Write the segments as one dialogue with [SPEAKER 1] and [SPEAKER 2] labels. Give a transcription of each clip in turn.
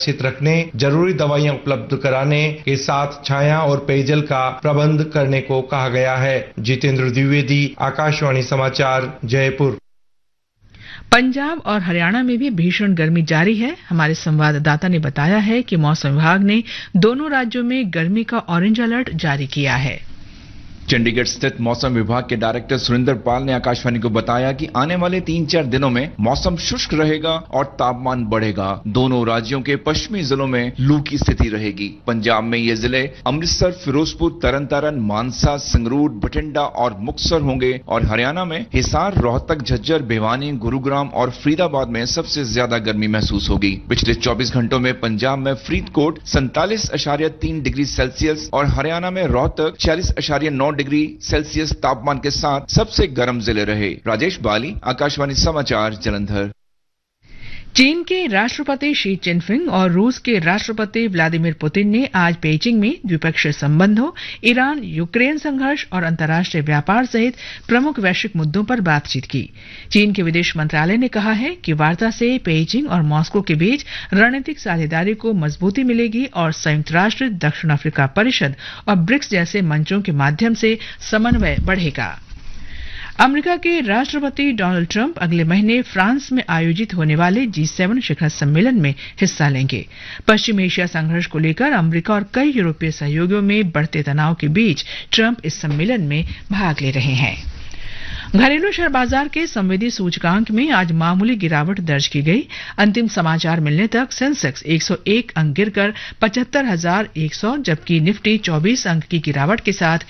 [SPEAKER 1] सुरक्षित रखने, जरूरी दवाइयां उपलब्ध कराने के साथ छाया और पेयजल का प्रबंध करने को कहा गया है। जितेंद्र द्विवेदी, आकाशवाणी समाचार, जयपुर।
[SPEAKER 2] पंजाब और हरियाणा में भी भीषण गर्मी जारी है। हमारे संवाददाता ने बताया है कि मौसम विभाग ने दोनों राज्यों में गर्मी का ऑरेंज अलर्ट जारी किया है।
[SPEAKER 3] चंडीगढ़ स्थित मौसम विभाग के डायरेक्टर सुरेंद्र पाल ने आकाशवाणी को बताया कि आने वाले 3-4 दिनों में मौसम शुष्क रहेगा और तापमान बढ़ेगा। दोनों राज्यों के पश्चिमी जिलों में लू की स्थिति रहेगी। पंजाब में ये जिले अमृतसर, फिरोजपुर, तरन, मानसा, संगरूर, बठिंडा और मुक्तसर होंगे और हरियाणा में हिसार, रोहतक, झज्जर, भिवानी, गुरुग्राम और फरीदाबाद में सबसे ज्यादा गर्मी महसूस होगी। पिछले 24 घंटों में पंजाब में फरीदकोट 47.3 डिग्री सेल्सियस और हरियाणा में रोहतक 46.9 डिग्री सेल्सियस तापमान के साथ सबसे गर्म जिले रहे। राजेश बाली, आकाशवाणी समाचार, जालंधर।
[SPEAKER 2] चीन के राष्ट्रपति शी चिनफिंग और रूस के राष्ट्रपति व्लादिमीर पुतिन ने आज पेइचिंग में द्विपक्षीय संबंधों, ईरान यूक्रेन संघर्ष और अंतर्राष्ट्रीय व्यापार सहित प्रमुख वैश्विक मुद्दों पर बातचीत की। चीन के विदेश मंत्रालय ने कहा है कि वार्ता से पेइचिंग और मॉस्को के बीच रणनीतिक साझेदारी को मजबूती मिलेगी और संयुक्त राष्ट्र, दक्षिण अफ्रीका परिषद और ब्रिक्स जैसे मंचों के माध्यम से समन्वय बढ़ेगा। अमेरिका के राष्ट्रपति डोनाल्ड ट्रंप अगले महीने फ्रांस में आयोजित होने वाले G7 शिखर सम्मेलन में हिस्सा लेंगे। पश्चिम एशिया संघर्ष को लेकर अमेरिका और कई यूरोपीय सहयोगियों में बढ़ते तनाव के बीच ट्रंप इस सम्मेलन में भाग ले रहे हैं। घरेलू शेयर बाजार के संवेदी सूचकांक में आज मामूली गिरावट दर्ज की गई। अंतिम समाचार मिलने तक सेंसेक्स 101 अंक गिरकर 75,100, जबकि निफ्टी 24 अंक की गिरावट के साथ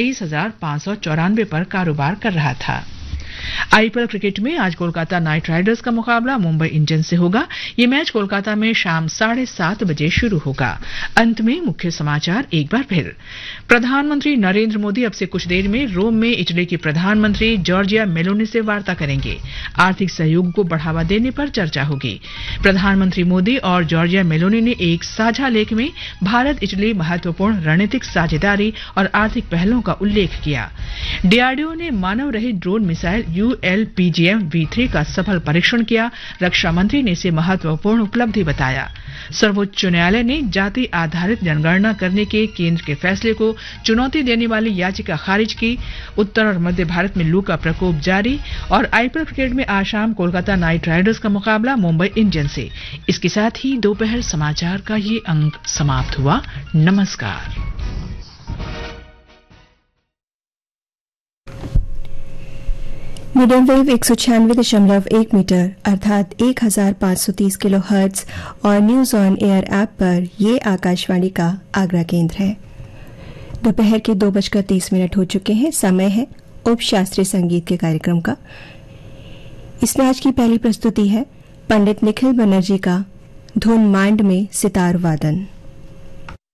[SPEAKER 2] 23,594 पर कारोबार कर रहा था। आईपीएल क्रिकेट में आज कोलकाता नाइट राइडर्स का मुकाबला मुंबई इंडियंस से होगा। ये मैच कोलकाता में शाम 7:30 बजे शुरू होगा। अंत में मुख्य समाचार एक बार फिर। प्रधानमंत्री नरेंद्र मोदी अब से कुछ देर में रोम में इटली की प्रधानमंत्री जॉर्जिया मेलोनी से वार्ता करेंगे। आर्थिक सहयोग को बढ़ावा देने पर चर्चा होगी। प्रधानमंत्री मोदी और जॉर्जिया मेलोनी ने एक साझा लेख में भारत इटली महत्वपूर्ण रणनीतिक साझेदारी और आर्थिक पहलों का उल्लेख किया। डीआरडीओ ने मानव रहित ड्रोन मिसाइल ULPGM-V3 का सफल परीक्षण किया। रक्षा मंत्री ने इसे महत्वपूर्ण उपलब्धि बताया। सर्वोच्च न्यायालय ने जाति आधारित जनगणना करने के केंद्र के फैसले को चुनौती देने वाली याचिका खारिज की। उत्तर और मध्य भारत में लू का प्रकोप जारी और आईपीएल क्रिकेट में आज शाम कोलकाता नाइट राइडर्स का मुकाबला मुंबई इंडियंस से। इसके साथ ही दोपहर समाचार का ये अंक समाप्त हुआ। नमस्कार।
[SPEAKER 4] मीडियम वेव 196.1 मीटर अर्थात 1530 किलो हर्ट्ज और न्यूज ऑन एयर ऐप पर ये आकाशवाणी का आगरा केंद्र है। दोपहर के 2:30 हो चुके हैं। समय है उप शास्त्रीय संगीत के कार्यक्रम का। इसमें आज की पहली प्रस्तुति है पंडित निखिल बनर्जी का धुन मांड में सितार वादन।